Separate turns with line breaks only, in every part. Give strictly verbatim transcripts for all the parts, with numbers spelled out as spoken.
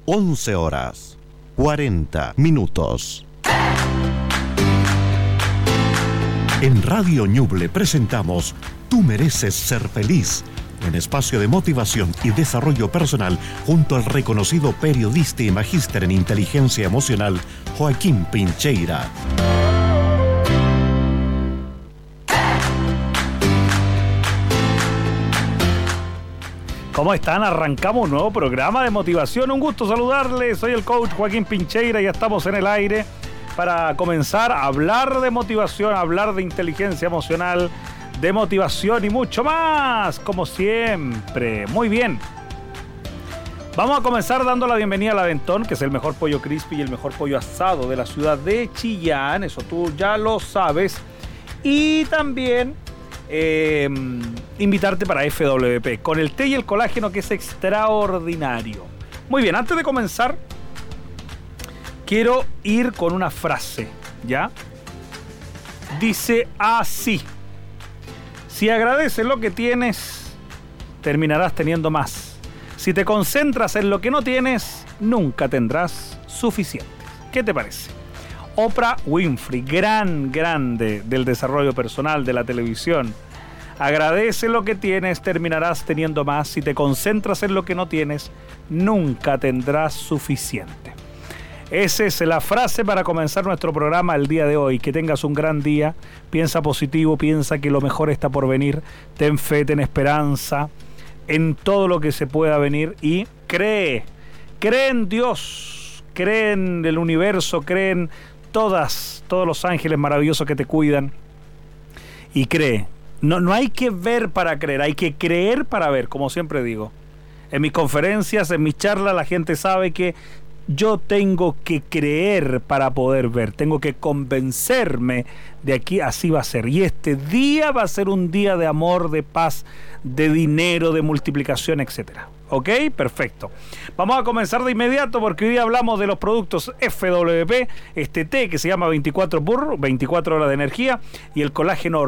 once horas, cuarenta minutos. En Radio Ñuble presentamos Tú mereces ser feliz, un espacio de motivación y desarrollo personal junto al reconocido periodista y magíster en inteligencia emocional Joaquín Pincheira.
¿Cómo están? Arrancamos un nuevo programa de motivación. Un gusto saludarles. Soy el coach Joaquín Pincheira. Ya estamos en el aire para comenzar a hablar de motivación, a hablar de inteligencia emocional, de motivación y mucho más, como siempre. Muy bien. Vamos a comenzar dando la bienvenida al Aventón, que es el mejor pollo crispy y el mejor pollo asado de la ciudad de Chillán. Eso tú ya lo sabes. Y también eh, invitarte para F W P, con el té y el colágeno, que es extraordinario. Muy bien, antes de comenzar, quiero ir con una frase, ¿ya? Dice así: si agradeces lo que tienes, terminarás teniendo más. Si te concentras en lo que no tienes, nunca tendrás suficiente. ¿Qué te parece? Oprah Winfrey, gran, grande del desarrollo personal, de la televisión. Agradece lo que tienes, terminarás teniendo más. Si te concentras en lo que no tienes, nunca tendrás suficiente. Esa es la frase para comenzar nuestro programa el día de hoy. Que tengas un gran día, piensa positivo, piensa que lo mejor está por venir, ten fe, ten esperanza en todo lo que se pueda venir y cree, cree en Dios, cree en el universo, cree en todas, todos los ángeles maravillosos que te cuidan y cree. No, no hay que ver para creer, hay que creer para ver, como siempre digo. En mis conferencias, en mis charlas, la gente sabe que yo tengo que creer para poder ver, tengo que convencerme de aquí, así va a ser. Y este día va a ser un día de amor, de paz, de dinero, de multiplicación, etcétera. ¿Ok? Perfecto. Vamos a comenzar de inmediato porque hoy día hablamos de los productos F W P, este té que se llama veinticuatro Burro, veinticuatro horas de energía, y el colágeno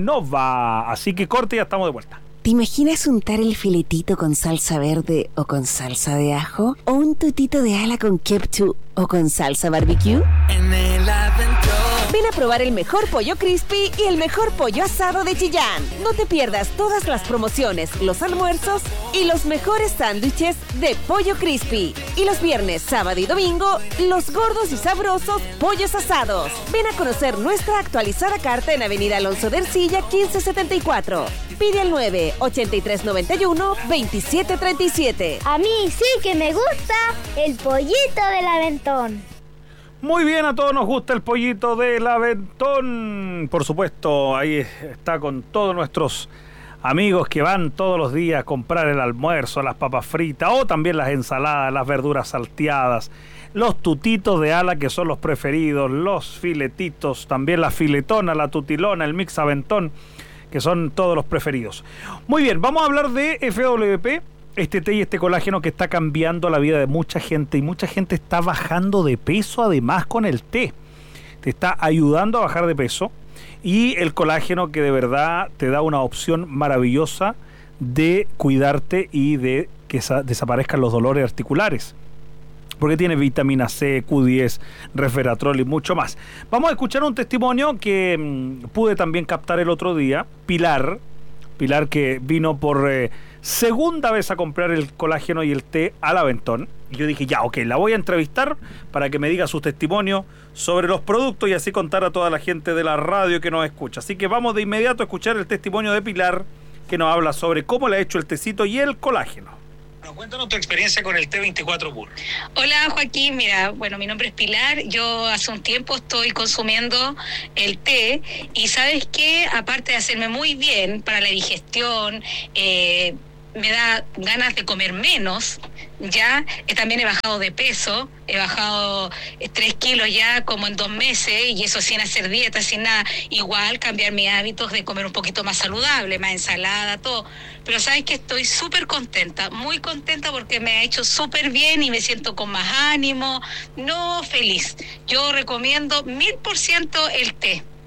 Renova. Así que corte y ya estamos de vuelta.
¿Te imaginas untar el filetito con salsa verde o con salsa de ajo? ¿O un tutito de ala con ketchup o con salsa barbecue?
En el Aventón.
Ven a probar el mejor pollo crispy y el mejor pollo asado de Chillán. No te pierdas todas las promociones, los almuerzos y los mejores sándwiches de pollo crispy. Y los viernes, sábado y domingo, los gordos y sabrosos pollos asados. Ven a conocer nuestra actualizada carta en Avenida Alonso de Ercilla, quince setenta y cuatro. Pide al nueve ochenta y tres noventa y uno veintisiete treinta y siete.
A mí sí que me gusta el pollito del Aventón.
Muy bien, a todos nos gusta el pollito del Aventón. Por supuesto, ahí está con todos nuestros amigos que van todos los días a comprar el almuerzo, las papas fritas o también las ensaladas, las verduras salteadas, los tutitos de ala que son los preferidos, los filetitos, también la filetona, la tutilona, el mix Aventón, que son todos los preferidos. Muy bien, vamos a hablar de F W P, este té y este colágeno que está cambiando la vida de mucha gente, y mucha gente está bajando de peso además con el té. Te está ayudando a bajar de peso, y el colágeno que de verdad te da una opción maravillosa de cuidarte y de que desaparezcan los dolores articulares, porque tiene vitamina C, Q diez, resveratrol y mucho más. Vamos a escuchar un testimonio que mmm, pude también captar el otro día. Pilar, Pilar que vino por eh, segunda vez a comprar el colágeno y el té al Aventón. Y yo dije, ya, ok, la voy a entrevistar para que me diga su testimonio sobre los productos y así contar a toda la gente de la radio que nos escucha. Así que vamos de inmediato a escuchar el testimonio de Pilar, que nos habla sobre cómo le ha hecho el tecito y el colágeno.
Bueno, cuéntanos tu experiencia con el té veinticuatro Burro.
Hola Joaquín, mira, bueno, mi nombre es Pilar, yo hace un tiempo estoy consumiendo el té y ¿sabes qué? Aparte de hacerme muy bien para la digestión, eh, me da ganas de comer menos, ya, eh, también he bajado de peso, he bajado eh, tres kilos ya como en dos meses, y eso sin hacer dieta, sin nada, igual cambiar mis hábitos de comer un poquito más saludable, más ensalada, todo, pero sabes que estoy súper contenta, muy contenta porque me ha hecho súper bien y me siento con más ánimo, no, feliz. Yo recomiendo mil por ciento el té.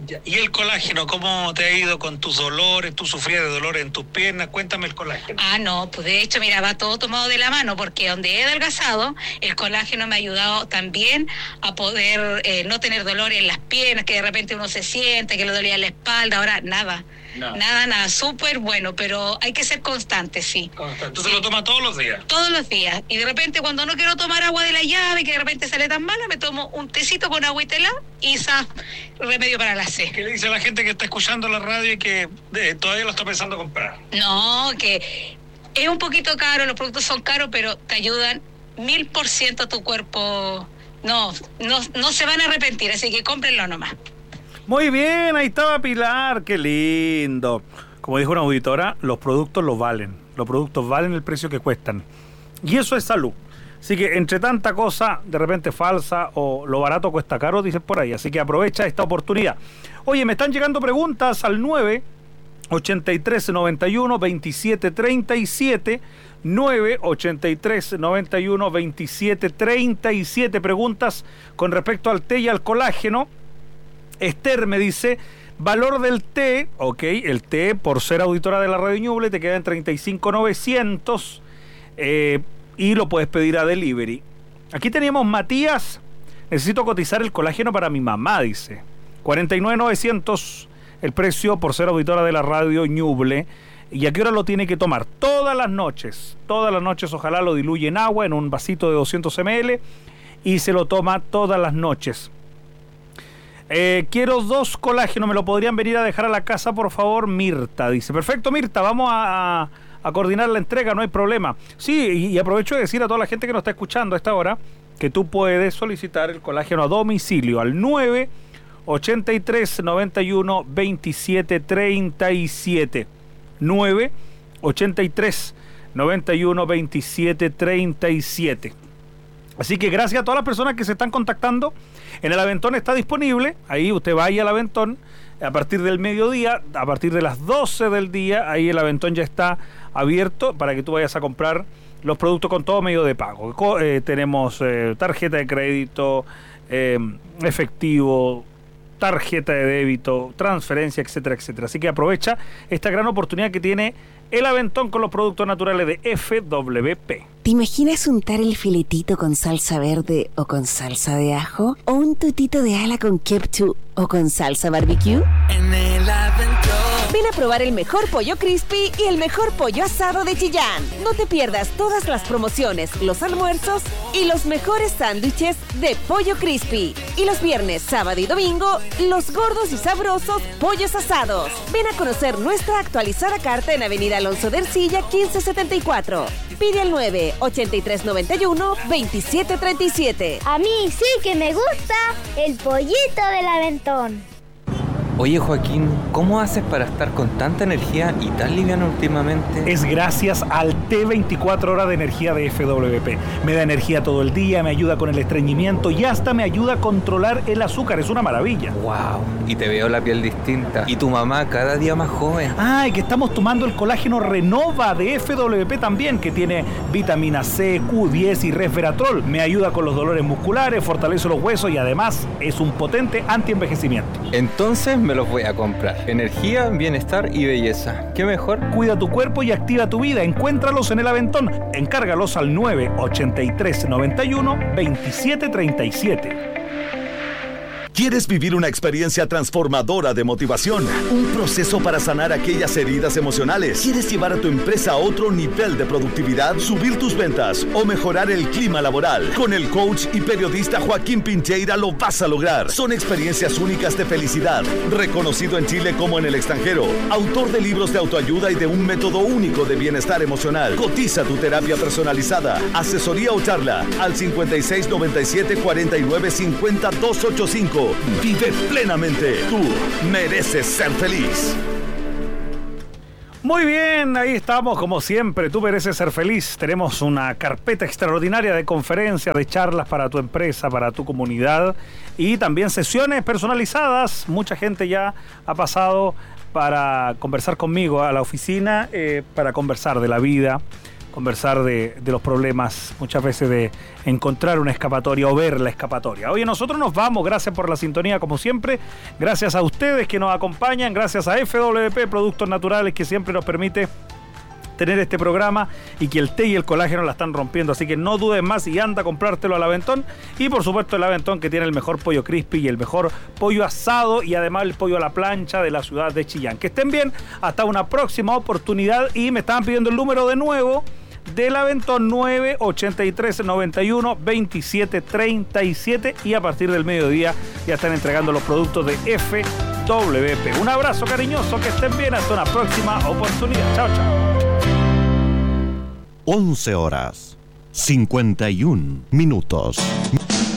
Ya. ¿Y el colágeno, cómo te ha ido con tus dolores? ¿Tú sufrías de dolores en tus piernas? Cuéntame el colágeno.
Ah, no, pues de hecho, mira, va todo tomado de la mano, porque donde he adelgazado, el colágeno me ha ayudado también a poder eh, no tener dolor en las piernas, que de repente uno se siente, que le dolía la espalda, ahora nada. No. Nada, nada, súper bueno, pero hay que ser constante, sí.
Constante. ¿Tú
sí.
te lo tomas todos los días?
Todos los días. Y de repente cuando no quiero tomar agua de la llave, que de repente sale tan mala, me tomo un tecito con agüita helada y esa remedio para la sed.
¿Qué le dice a la gente que está escuchando la radio y que eh, todavía lo está pensando comprar?
No, que es un poquito caro, los productos son caros, pero te ayudan mil por ciento a tu cuerpo. No, no, no se van a arrepentir, así que cómprenlo nomás.
Muy bien, ahí estaba Pilar, qué lindo. Como dijo una auditora, los productos los valen. Los productos valen el precio que cuestan. Y eso es salud. Así que entre tanta cosa, de repente falsa o lo barato cuesta caro, dicen por ahí. Así que aprovecha esta oportunidad. Oye, me están llegando preguntas al nueve ochenta y tres noventa y uno veintisiete treinta y siete. nueve ochenta y tres noventa y uno veintisiete treinta y siete. Preguntas con respecto al té y al colágeno. Esther me dice, valor del té, ok, el té por ser auditora de la Radio Ñuble te queda en treinta y cinco mil novecientos eh, y lo puedes pedir a delivery. Aquí teníamos Matías, necesito cotizar el colágeno para mi mamá, dice, cuarenta y nueve mil novecientos el precio por ser auditora de la Radio Ñuble. ¿Y a qué hora lo tiene que tomar? Todas las noches, todas las noches, ojalá lo diluye en agua, en un vasito de doscientos mililitros y se lo toma todas las noches. Eh, quiero dos colágenos, ¿me lo podrían venir a dejar a la casa, por favor? Mirta dice, perfecto Mirta, vamos a, a coordinar la entrega, no hay problema. Sí, y, y aprovecho de decir a toda la gente que nos está escuchando a esta hora que tú puedes solicitar el colágeno a domicilio al nueve ochenta y tres noventa y uno veintisiete treinta y siete. nueve ochenta y tres noventa y uno veintisiete treinta y siete. Así que gracias a todas las personas que se están contactando. En el Aventón está disponible, ahí usted vaya al Aventón a partir del mediodía, a partir de las doce del día, ahí el Aventón ya está abierto para que tú vayas a comprar los productos con todo medio de pago. Co- eh, tenemos eh, tarjeta de crédito, eh, efectivo, tarjeta de débito, transferencia, etcétera, etcétera. Así que aprovecha esta gran oportunidad que tiene el Aventón con los productos naturales de F W P.
¿Te imaginas untar el filetito con salsa verde o con salsa de ajo? ¿O un tutito de ala con ketchup o con salsa barbecue?
En el Aventón.
Ven a probar el mejor pollo crispy y el mejor pollo asado de Chillán. No te pierdas todas las promociones, los almuerzos y los mejores sándwiches de pollo crispy. Y los viernes, sábado y domingo, los gordos y sabrosos pollos asados. Ven a conocer nuestra actualizada carta en Avenida Alonso de Ercilla quince setenta y cuatro. Pide al nueve ochenta y tres noventa y uno veintisiete treinta y siete.
A mí sí que me gusta el pollito del Aventón.
Oye Joaquín, ¿cómo haces para estar con tanta energía y tan liviano últimamente?
Es gracias al té veinticuatro horas de energía de F W P. Me da energía todo el día, me ayuda con el estreñimiento y hasta me ayuda a controlar el azúcar. Es una maravilla.
Wow, y te veo la piel distinta. Y tu mamá cada día más joven.
Ah, y que estamos tomando el colágeno Renova de F W P también, que tiene vitamina C, Q diez y resveratrol. Me ayuda con los dolores musculares, fortalece los huesos y además es un potente antienvejecimiento.
Entonces me los voy a comprar. Energía, bienestar y belleza. ¿Qué mejor?
Cuida tu cuerpo y activa tu vida. Encuéntralos en el Aventón. Encárgalos al nueve ochenta y tres noventa y uno veintisiete treinta y siete.
¿Quieres vivir una experiencia transformadora de motivación? Un proceso para sanar aquellas heridas emocionales. ¿Quieres llevar a tu empresa a otro nivel de productividad, subir tus ventas o mejorar el clima laboral? Con el coach y periodista Joaquín Pincheira lo vas a lograr. Son experiencias únicas de felicidad, reconocido en Chile como en el extranjero. Autor de libros de autoayuda y de un método único de bienestar emocional. Cotiza tu terapia personalizada. Asesoría o charla al cincuenta y seis noventa y siete cuarenta y nueve cincuenta doscientos ochenta y cinco. Vive plenamente. Tú mereces ser feliz.
Muy bien, ahí estamos como siempre. Tú mereces ser feliz. Tenemos una carpeta extraordinaria de conferencias, de charlas para tu empresa, para tu comunidad y también sesiones personalizadas. Mucha gente ya ha pasado para conversar conmigo a la oficina, eh, para conversar de la vida, conversar de, de los problemas, muchas veces de encontrar una escapatoria o ver la escapatoria. Oye, nosotros nos vamos, gracias por la sintonía como siempre, gracias a ustedes que nos acompañan, gracias a F W P Productos Naturales que siempre nos permite tener este programa y que el té y el colágeno la están rompiendo, así que no dudes más y anda a comprártelo al Aventón. Y por supuesto el Aventón, que tiene el mejor pollo crispy y el mejor pollo asado y además el pollo a la plancha de la ciudad de Chillán. Que estén bien, hasta una próxima oportunidad. Y me estaban pidiendo el número de nuevo del Aventón: nueve ochenta y tres, noventa y uno, veintisiete treinta y siete, y a partir del mediodía ya están entregando los productos de F W P. Un abrazo cariñoso, que estén bien, hasta una próxima oportunidad. Chao, chao.
once horas, cincuenta y un minutos.